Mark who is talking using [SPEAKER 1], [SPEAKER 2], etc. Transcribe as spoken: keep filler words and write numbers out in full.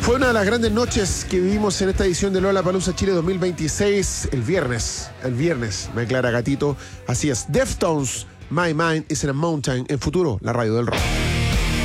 [SPEAKER 1] Fue una de las grandes noches que vivimos en esta edición de Lollapalooza Chile dos mil veintiséis. El viernes, el viernes, me aclara Gatito. Así es, Deftones, My Mind is in a Mountain, en Futuro, la radio del rock.